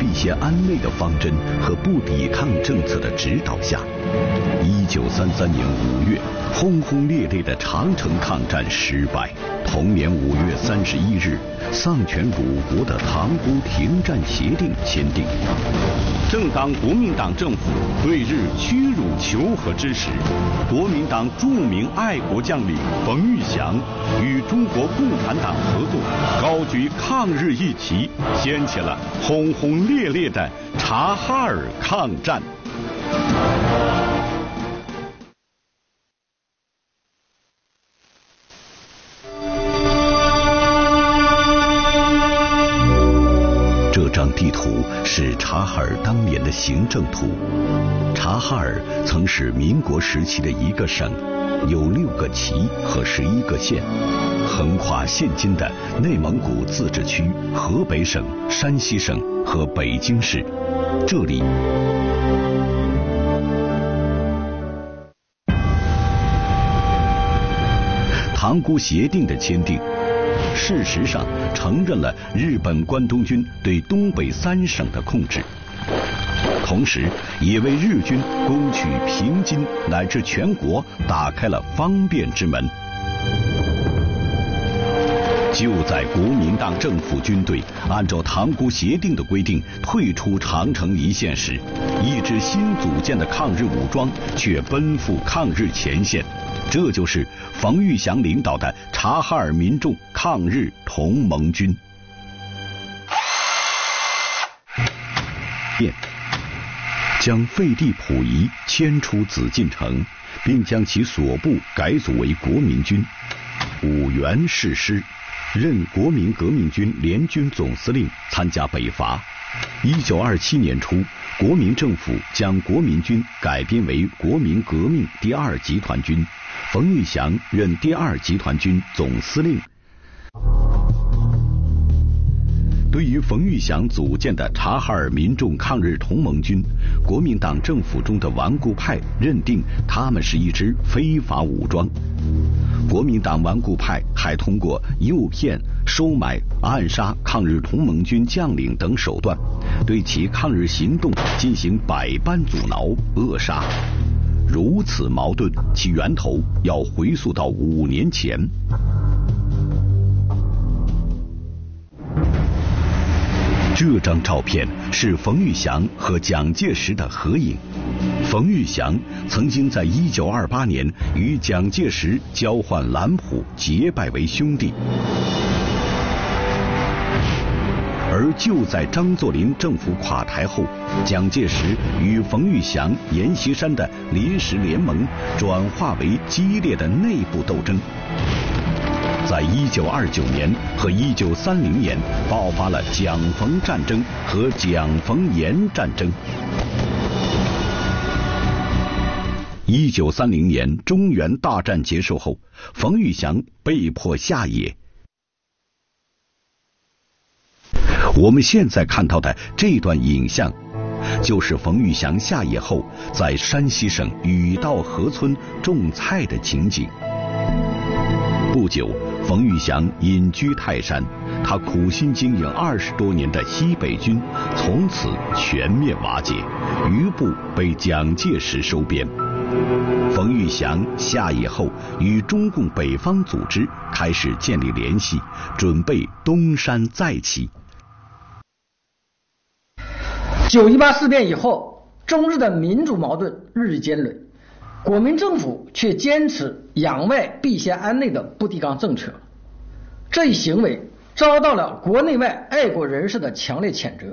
必先安内的方针和不抵抗政策的指导下，1933年5月，轰轰烈烈的长城抗战失败。同年5月31日，丧权辱国的塘沽停战协定签订。正当国民党政府对日屈辱求和之时，国民党著名爱国将领冯玉祥与中国共产党合作，高举抗日一旗，掀起了轰轰烈烈的察哈尔抗战。这张地图是察哈尔当年的行政图。察哈尔曾是民国时期的一个省，有6个旗和11个县，横跨现今的内蒙古自治区、河北省、山西省和北京市。这里塘沽协定的签订，事实上承认了日本关东军对东北3省的控制，同时也为日军攻取平津乃至全国打开了方便之门。就在国民党政府军队按照塘沽协定的规定退出长城一线时，一支新组建的抗日武装却奔赴抗日前线，这就是冯玉祥领导的察哈尔民众抗日同盟军。将废帝溥仪迁出紫禁城，并将其所部改组为国民军。武元誓师，任国民革命军联军总司令，参加北伐。1927年初，国民政府将国民军改编为国民革命第2集团军，冯玉祥任第2集团军总司令。对于冯玉祥组建的察哈尔民众抗日同盟军，国民党政府中的顽固派认定他们是一支非法武装。国民党顽固派还通过诱骗、收买、暗杀抗日同盟军将领等手段，对其抗日行动进行百般阻挠、扼杀。如此矛盾，其源头要回溯到5年前。这张照片是冯玉祥和蒋介石的合影。冯玉祥曾经在1928年与蒋介石交换蓝谱，结拜为兄弟。而就在张作霖政府垮台后，蒋介石与冯玉祥、阎锡山的临时联盟转化为激烈的内部斗争。在1929年和1930年爆发了蒋冯战争和蒋冯阎战争。1930年中原大战结束后，冯玉祥被迫下野。我们现在看到的这段影像，就是冯玉祥下野后在山西省禹道河村种菜的情景。不久，冯玉祥隐居泰山，他苦心经营20多年的西北军从此全面瓦解，余部被蒋介石收编。冯玉祥下野后，与中共北方组织开始建立联系，准备东山再起。 9·18事变以后，中日的民主矛盾日益尖锐，国民政府却坚持攘外必先安内的不提纲政策，这一行为遭到了国内外爱国人士的强烈谴责。